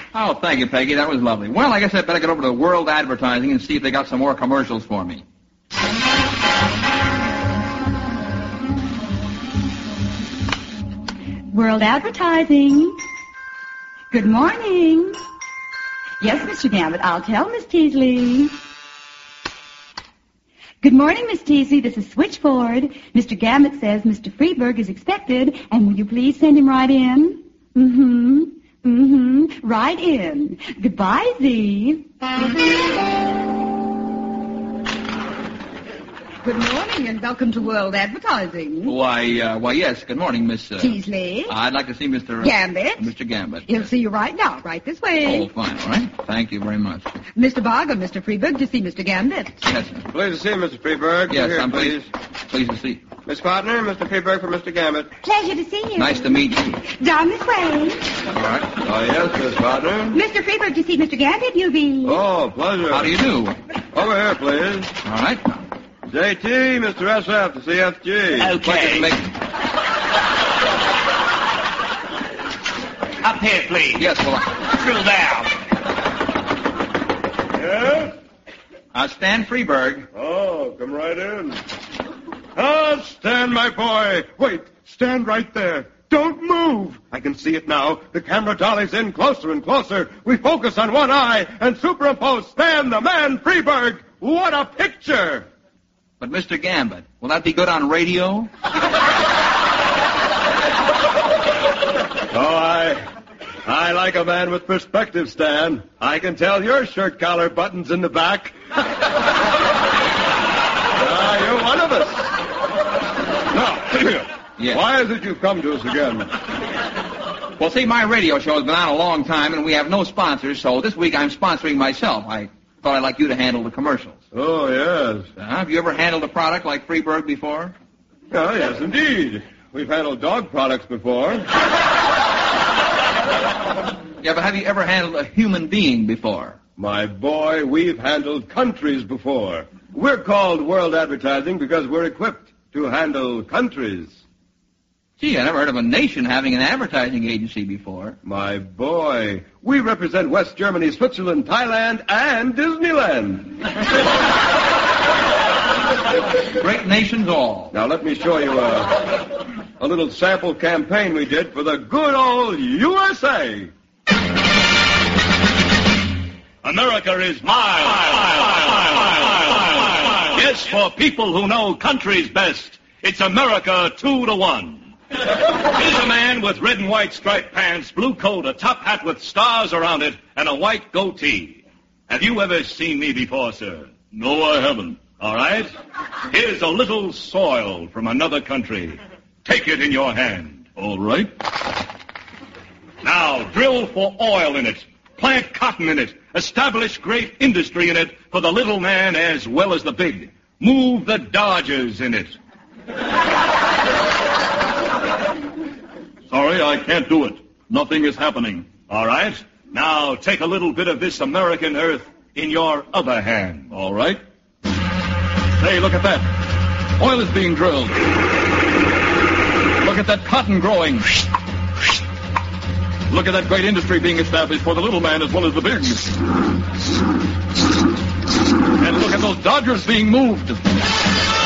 Oh, thank you, Peggy. That was lovely. Well, I guess I'd better get over to World Advertising and see if they got some more commercials for me. World Advertising. Good morning. Yes, Mr. Gambit, I'll tell Miss Teasley. Good morning, Miss Teasley. This is Switchboard. Mr. Gambit says Mr. Freeburg is expected, and will you please send him right in? Right in. Goodbye, Z. Good morning and welcome to World Advertising. Why, yes. Good morning, Miss... Teasley. I'd like to see Mr... Gambit. Mr. Gambit. He'll see you right now, right this way. Oh, fine, all right. Thank you very much. Mr. Bogg and Mr. Freeburg to see Mr. Gambit. Yes, sir. Pleased to see you, Mr. Freeburg. Yes, Here, I'm please. pleased to see. Miss Partner, Mr. Freeburg for Mr. Gambit. Pleasure to see you. Nice to meet you. Down this way. All right. Oh, yes, Miss Partner. Mr. Freeburg to see Mr. Gambit, you'll be... Oh, pleasure. How do you do? Over here, please. All right. JT, Mr. SF to CFG. Pleasure to make... Up here, please. Yes, well... Drill down. Yes? Stan Freeburg. Oh, come right in. Stan, my boy. Wait, stand right there. Don't move. I can see it now. The camera dollies in closer and closer. We focus on one eye and superimpose Stan the Man Freeburg. What a picture! But, Mr. Gambit, will that be good on radio? I like a man with perspective, Stan. I can tell your shirt collar buttons in the back. You're one of us. Now, Yes. Why is it you've come to us again? Well, see, my radio show has been on a long time, and we have no sponsors, so this week I'm sponsoring myself. I thought I'd like you to handle the commercials. Oh, yes. Have you ever handled a product like Freeburg before? Oh, yes, indeed. We've handled dog products before. Yeah, but have you ever handled a human being before? My boy, we've handled countries before. We're called World Advertising because we're equipped to handle countries. Gee, I never heard of a nation having an advertising agency before. My boy, we represent West Germany, Switzerland, Thailand, and Disneyland. Great nations all. Now let me show you a little sample campaign we did for the good old USA. America is mine. Yes, for people who know countries best, it's America 2-1. Here's a man with red and white striped pants, blue coat, a top hat with stars around it, and a white goatee. Have you ever seen me before, sir? No, I haven't. All right? Here's a little soil from another country. Take it in your hand. All right. Now, drill for oil in it. Plant cotton in it. Establish great industry in it for the little man as well as the big. Move the Dodgers in it. Sorry, I can't do it. Nothing is happening. All right. Now, take a little bit of this American earth in your other hand. All right. Hey, look at that. Oil is being drilled. Look at that cotton growing. Look at that great industry being established for the little man as well as the big. And look at those Dodgers being moved.